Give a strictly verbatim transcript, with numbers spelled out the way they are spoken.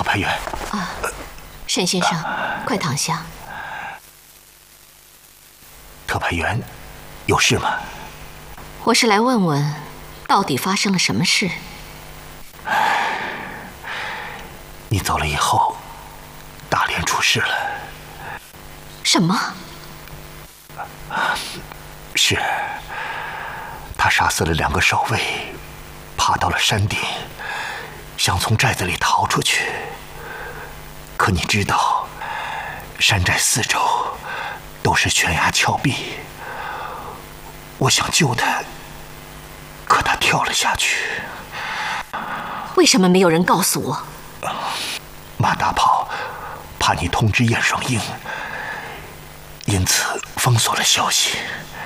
派员。 啊，沈先生，快躺下。 特派员，有事吗？ 我是来问问，到底发生了什么事？ 你走了以后，大连出事了。 什么？ 是，他杀死了两个守卫，爬到了山顶，想从寨子里逃出去。可你知道，山寨四周都是悬崖峭壁，我想救他，可他跳了下去。 为什么没有人告诉我？ 马大炮怕你通知燕双英，因此封锁了消息。